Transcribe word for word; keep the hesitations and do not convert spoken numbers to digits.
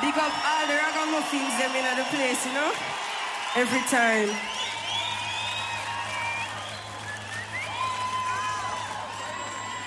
Big up all the ragamuffins them in the place, you know? Every time.